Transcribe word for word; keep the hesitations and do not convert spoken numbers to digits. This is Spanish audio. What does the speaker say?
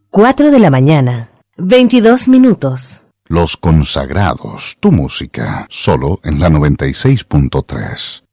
cuatro de la mañana, veintidós minutos. Los Consagrados, tu música, solo en la noventa y seis punto tres.